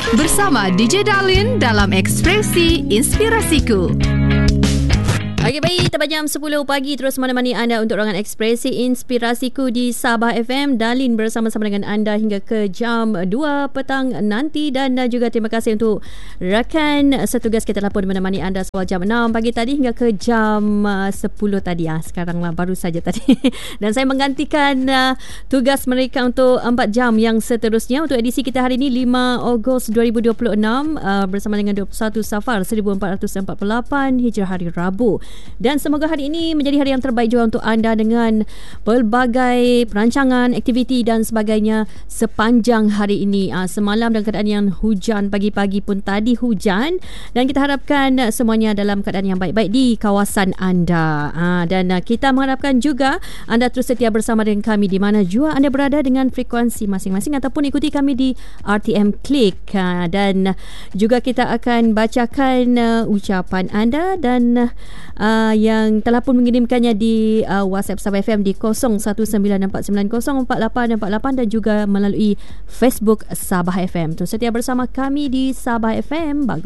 Bersama DJ Darlin dalam Ekspresi Inspirasiku. Okey, baik, tepat jam 10 pagi terus menemani anda untuk ruangan Ekspresi Inspirasiku di Sabah FM. Darlin bersama-sama dengan anda hingga ke jam 2 petang nanti, dan juga terima kasih untuk rakan setugas kita telefon menemani anda awal jam 6 pagi tadi hingga ke jam 10 tadi. Sekarang lah baru saja tadi. Dan saya menggantikan tugas mereka untuk 4 jam yang seterusnya untuk edisi kita hari ini 5 Ogos 2026 bersama dengan 21 Safar 1448 Hijrah hari Rabu. Dan semoga hari ini menjadi hari yang terbaik juga untuk anda dengan pelbagai perancangan, aktiviti dan sebagainya sepanjang hari ini. Semalam dalam keadaan yang hujan, pagi-pagi pun tadi hujan, dan kita harapkan semuanya dalam keadaan yang baik-baik di kawasan anda. Dan kita mengharapkan juga anda terus setia bersama dengan kami di mana jua anda berada dengan frekuensi masing-masing, ataupun ikuti kami di RTM Click. Dan juga kita akan bacakan ucapan anda dan yang telah pun mengirimkannya di WhatsApp Sabah FM di 0194904848 dan juga melalui Facebook Sabah FM. Terus setia bersama kami di Sabah FM. Bagus